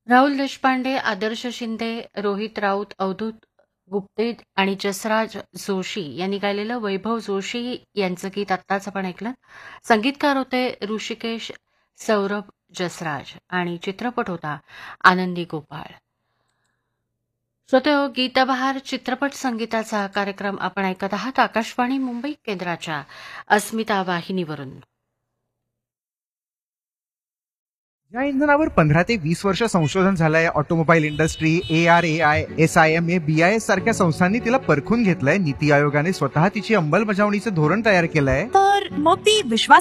राहुल देशपांडे, आदर्श शिंदे, रोहित राऊत, अवधूत गुप्ते आणि जसराज जोशी यांनी गायलेलं वैभव जोशी यांचं गीत आत्ताच आपण ऐकलं. संगीतकार होते ऋषिकेश सौरभ जसराज आणि चित्रपट होता आनंदी गोपाळ. श्रोतेहो, गीतबहार चित्रपट संगीताचा कार्यक्रम आपण ऐकत आहात आकाशवाणी मुंबई केंद्राच्या अस्मिता वाहिनीवरून. या इंधनावर 15 ते 20 वर्ष संशोधन झालंय. Automobile industry, ARAI, SIMA, BIS सारख्या संस्थांनी तिला परखून घेतलंय. नीती आयोगाने स्वतः तिची अंमलबजावणीचं धोरण तयार केलंय. तर मग ती विश्वास